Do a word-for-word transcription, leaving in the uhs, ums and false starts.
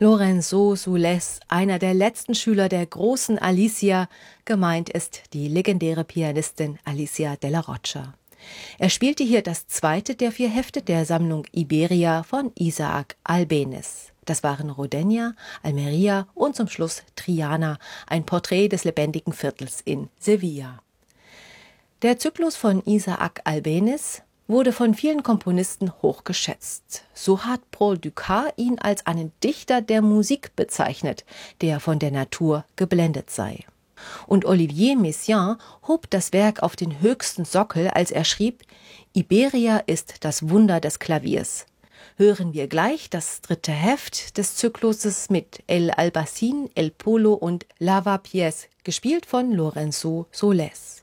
Lorenzo Soules, einer der letzten Schüler der großen Alicia, gemeint ist die legendäre Pianistin Alicia Della Rocha. Er spielte hier das zweite der vier Hefte der Sammlung Iberia von Isaac Albéniz. Das waren Rodeña, Almería und zum Schluss Triana, ein Porträt des lebendigen Viertels in Sevilla. Der Zyklus von Isaac Albéniz wurde von vielen Komponisten hoch geschätzt. So hat Paul Dukas ihn als einen Dichter der Musik bezeichnet, der von der Natur geblendet sei. Und Olivier Messiaen hob das Werk auf den höchsten Sockel, als er schrieb: Iberia ist das Wunder des Klaviers. Hören wir gleich das dritte Heft des Zykluses mit El Albacín, El Polo und Lavapiés, gespielt von Lorenzo Soules.